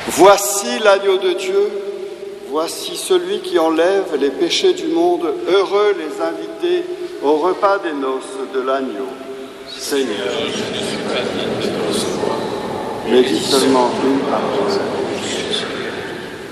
Voici l'agneau de Dieu, voici celui qui enlève les péchés du monde. Heureux les invités au repas des noces de l'agneau. Seigneur, je ne suis pas digne de te recevoir, mais dis seulement une parole.